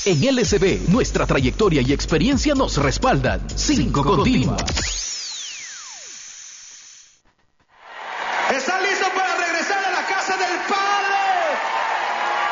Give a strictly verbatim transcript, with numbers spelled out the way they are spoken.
En L S B, nuestra trayectoria y experiencia nos respaldan. Cinco continuas. ¿Están listos para